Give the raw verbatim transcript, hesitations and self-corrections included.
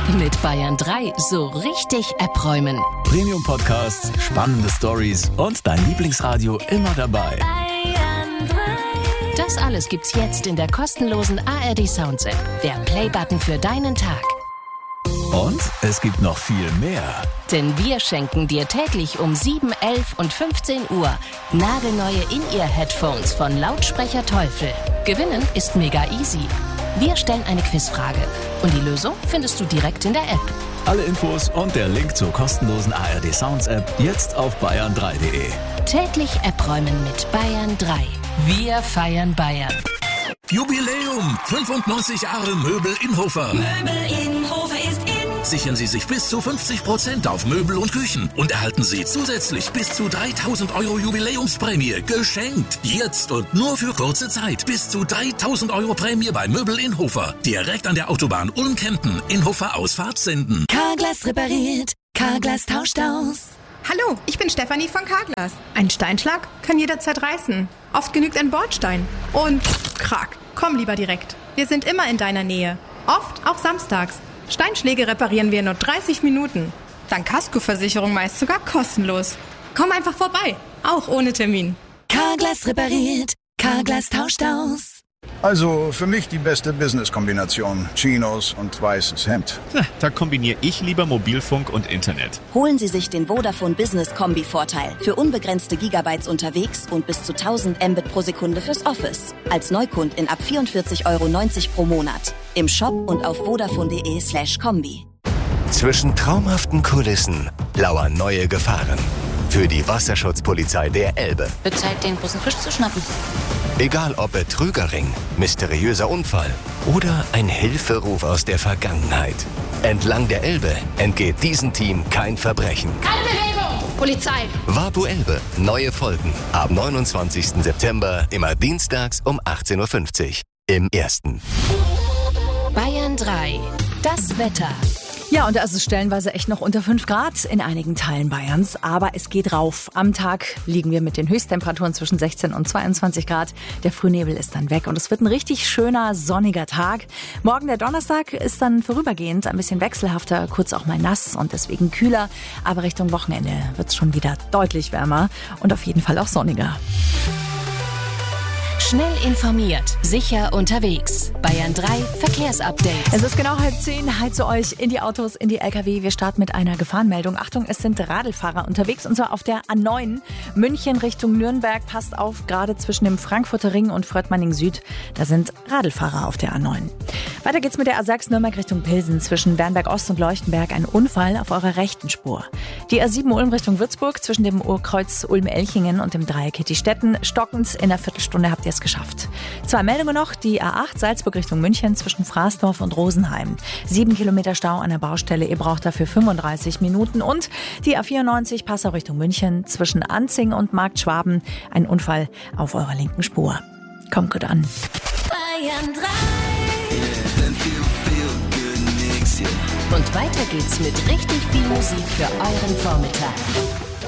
Mit Bayern drei so richtig abräumen. Premium-Podcasts, spannende Stories und dein Lieblingsradio immer dabei. Bayern drei. Das alles gibt's jetzt in der kostenlosen A R D Sounds App. Der Play-Button für deinen Tag. Und es gibt noch viel mehr. Denn wir schenken dir täglich um sieben, elf und fünfzehn Uhr nagelneue In-Ear-Headphones von Lautsprecher Teufel. Gewinnen ist mega easy. Wir stellen eine Quizfrage und die Lösung findest du direkt in der App. Alle Infos und der Link zur kostenlosen A R D Sounds App jetzt auf bayern drei punkt de. Täglich abräumen mit Bayern drei. Wir feiern Bayern. Jubiläum! fünfundneunzig Jahre Möbel Inhofer. Möbel Inhofer ist in. Sichern Sie sich bis zu fünfzig Prozent auf Möbel und Küchen und erhalten Sie zusätzlich bis zu dreitausend Euro Jubiläumsprämie geschenkt. Jetzt und nur für kurze Zeit. Bis zu dreitausend Euro Prämie bei Möbel Inhofer. Direkt an der Autobahn Ulm-Kempten. Inhofer Ausfahrt Senden. Carglass repariert. Carglass tauscht aus. Hallo, ich bin Stefanie von Carglass. Ein Steinschlag kann jederzeit reißen. Oft genügt ein Bordstein. Und krack, komm lieber direkt. Wir sind immer in deiner Nähe. Oft auch samstags. Steinschläge reparieren wir in nur dreißig Minuten. Dank Kaskoversicherung meist sogar kostenlos. Komm einfach vorbei, auch ohne Termin. Carglass repariert. Carglass tauscht aus. Also für mich die beste Business-Kombination. Chinos und weißes Hemd. Na, da kombiniere ich lieber Mobilfunk und Internet. Holen Sie sich den Vodafone Business Kombi-Vorteil. Für unbegrenzte Gigabytes unterwegs und bis zu tausend Mbit pro Sekunde fürs Office. Als Neukundin ab vierundvierzig Euro neunzig pro Monat. Im Shop und auf vodafone.de slash Kombi. Zwischen traumhaften Kulissen lauern neue Gefahren. Für die Wasserschutzpolizei der Elbe. Wird Zeit, den großen Fisch zu schnappen. Egal ob Betrügerring, mysteriöser Unfall oder ein Hilferuf aus der Vergangenheit. Entlang der Elbe entgeht diesem Team kein Verbrechen. Keine Bewegung! Polizei! Wapu Elbe, neue Folgen. Ab neunundzwanzigsten September, immer dienstags um achtzehn Uhr fünfzig. Im Ersten. Bayern drei. Das Wetter. Ja, und da ist es stellenweise echt noch unter fünf Grad in einigen Teilen Bayerns. Aber es geht rauf. Am Tag liegen wir mit den Höchsttemperaturen zwischen sechzehn und zweiundzwanzig Grad. Der Frühnebel ist dann weg und es wird ein richtig schöner, sonniger Tag. Morgen, der Donnerstag, ist dann vorübergehend ein bisschen wechselhafter, kurz auch mal nass und deswegen kühler. Aber Richtung Wochenende wird es schon wieder deutlich wärmer und auf jeden Fall auch sonniger. Schnell informiert, sicher unterwegs. Bayern drei Verkehrsupdate. Es ist genau halb zehn. Heize euch in die Autos, in die L K W. Wir starten mit einer Gefahrenmeldung. Achtung, es sind Radlfahrer unterwegs und zwar auf der A neun. München Richtung Nürnberg. Passt auf, gerade zwischen dem Frankfurter Ring und Fröttmanning Süd. Da sind Radlfahrer auf der A neun. Weiter geht's mit der A sechs Nürnberg Richtung Pilsen. Zwischen Bernberg Ost und Leuchtenberg ein Unfall auf eurer rechten Spur. Die A sieben Ulm Richtung Würzburg. Zwischen dem Urkreuz Ulm-Elchingen und dem Dreieck Hittistetten. Stockend in einer Viertelstunde habt ihr es geschafft. Zwei Meldungen noch. Die A acht Salzburg Richtung München zwischen Fraßdorf und Rosenheim. Sieben Kilometer Stau an der Baustelle. Ihr braucht dafür fünfunddreißig Minuten. Und die A vierundneunzig Passau Richtung München zwischen Anzing und Markt Schwaben. Ein Unfall auf eurer linken Spur. Kommt gut an. Bayern drei. Und weiter geht's mit richtig viel Musik für euren Vormittag.